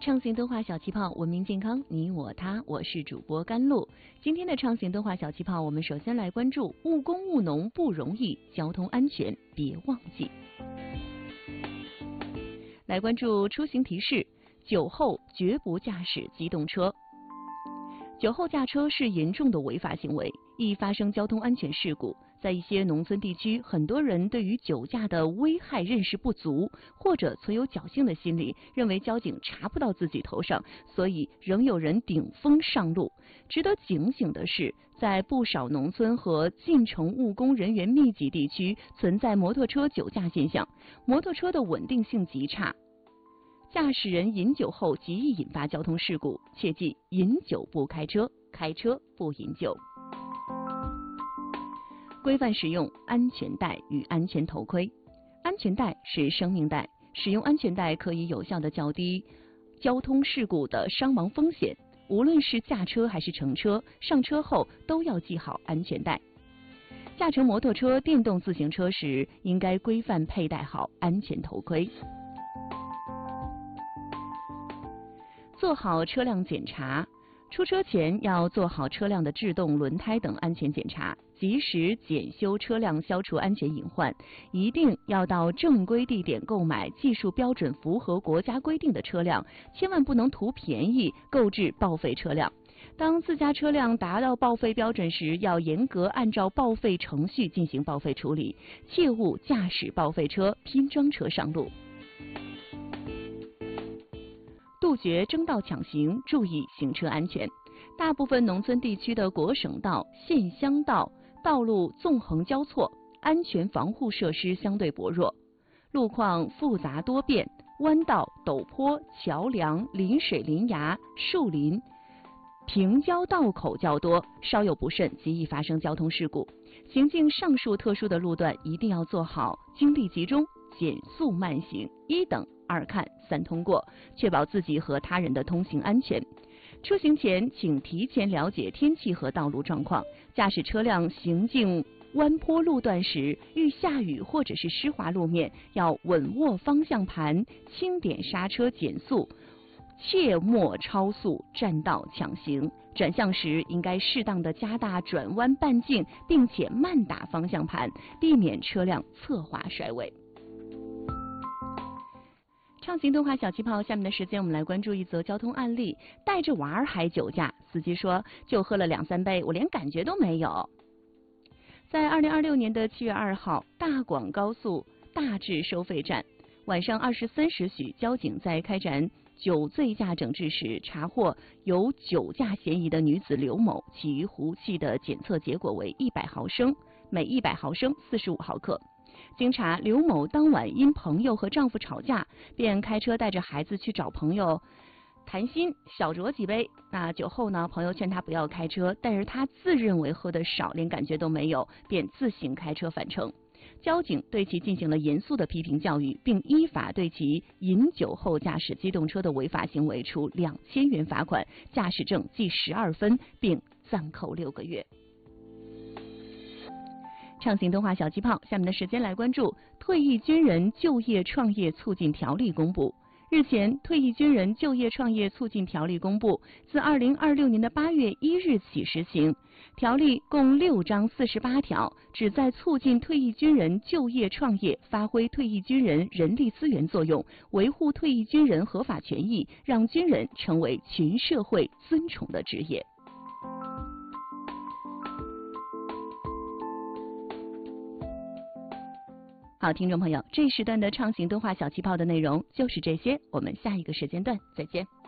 畅行动画小气泡，文明健康，你我他，我是主播甘露。今天的畅行动画小气泡，我们首先来关注务工务农不容易，交通安全别忘记。来关注出行提示：酒后绝不驾驶机动车。酒后驾车是严重的违法行为，易发生交通安全事故。在一些农村地区，很多人对于酒驾的危害认识不足，或者存有侥幸的心理，认为交警查不到自己头上，所以仍有人顶风上路。值得警醒的是，在不少农村和进城务工人员密集地区，存在摩托车酒驾现象，摩托车的稳定性极差。驾驶人饮酒后极易引发交通事故，切记饮酒不开车，开车不饮酒。规范使用安全带与安全头盔。安全带是生命带，使用安全带可以有效地降低交通事故的伤亡风险。无论是驾车还是乘车，上车后都要系好安全带。驾乘摩托车、电动自行车时，应该规范佩戴好安全头盔。做好车辆检查，出车前要做好车辆的制动、轮胎等安全检查，及时检修车辆，消除安全隐患。一定要到正规地点购买技术标准符合国家规定的车辆，千万不能图便宜购置报废车辆。当自家车辆达到报废标准时，要严格按照报废程序进行报废处理，切勿驾驶报废车、拼装车上路。杜绝争道抢行，注意行车安全。大部分农村地区的国省道、县乡道道路纵横交错，安全防护设施相对薄弱，路况复杂多变，弯道、陡坡、桥梁、临水临崖、树林、平交道口较多，稍有不慎极易发生交通事故。行进上述特殊的路段，一定要做好精力集中、减速慢行、一等、二看、三通过，确保自己和他人的通行安全。出行前，请提前了解天气和道路状况。驾驶车辆行进弯坡路段时，遇下雨或者是湿滑路面，要稳握方向盘，轻点刹车减速，切莫超速占道抢行。转向时应该适当的加大转弯半径，并且慢打方向盘，避免车辆侧滑甩尾。畅行动画小气泡，下面的时间我们来关注一则交通案例：带着娃儿还酒驾，司机说就喝了2-3杯，我连感觉都没有。在2026年的7月2号，大广高速大治收费站，晚上23时许，交警在开展酒醉驾整治时，查获有酒驾嫌疑的女子刘某，其呼气的检测结果为100毫升，每100毫升45毫克。经查，刘某当晚因朋友和丈夫吵架，便开车带着孩子去找朋友谈心，小酌几杯。那酒后呢，朋友劝他不要开车，但是他自认为喝得少，连感觉都没有，便自行开车返程。交警对其进行了严肃的批评教育，并依法对其饮酒后驾驶机动车的违法行为处2000元罚款，驾驶证记12分，并暂扣6个月。畅行动画小气泡，下面的时间来关注退役军人就业创业促进条例公布。日前，退役军人就业创业促进条例公布，自2026年的8月1日起实行。条例共6章48条，旨在促进退役军人就业创业，发挥退役军人人力资源作用，维护退役军人合法权益，让军人成为群社会尊崇的职业。好，听众朋友，这一时段的畅行动画小气泡的内容就是这些，我们下一个时间段再见。